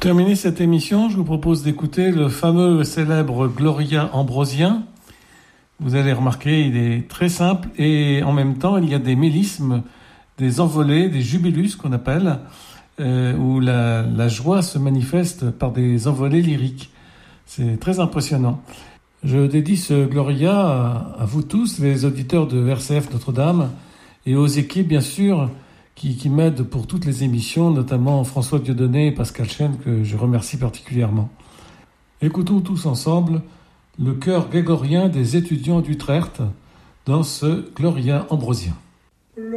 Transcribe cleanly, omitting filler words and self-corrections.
terminer cette émission, je vous propose d'écouter le fameux célèbre Gloria Ambrosien. Vous allez remarquer, il est très simple et en même temps, il y a des mélismes, des envolées, des jubilus qu'on appelle, où la joie se manifeste par des envolées lyriques. C'est très impressionnant. Je dédie ce Gloria à vous tous, les auditeurs de RCF Notre-Dame, et aux équipes, bien sûr, qui m'aident pour toutes les émissions, notamment François Dieudonné et Pascal Chêne, que je remercie particulièrement. Écoutons tous ensemble le chœur grégorien des étudiants d'Utrecht dans ce Gloria Ambrosien.